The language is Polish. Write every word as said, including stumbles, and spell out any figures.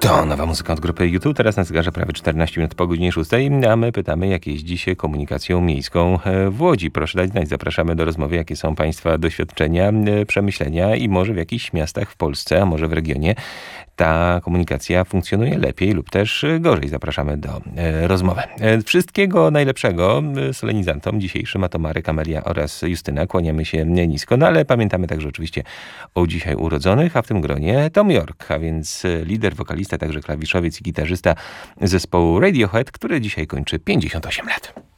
To nowa muzyka od grupy U dwa. Teraz na zegarze prawie czternaście minut po godzinie szóstej, a my pytamy, jak jeździ się komunikacją miejską w Łodzi. Proszę dać znać, zapraszamy do rozmowy, jakie są Państwa doświadczenia, przemyślenia i może w jakichś miastach w Polsce, a może w regionie ta komunikacja funkcjonuje lepiej lub też gorzej. Zapraszamy do rozmowy. Wszystkiego najlepszego solenizantom dzisiejszym, a to Marek, Amelia oraz Justyna. Kłaniamy się nisko, no ale pamiętamy także oczywiście o dzisiaj urodzonych, a w tym gronie Tom York, a więc lider, wokalista, także klawiszowiec i gitarzysta zespołu Radiohead, który dzisiaj kończy pięćdziesiąt osiem lat.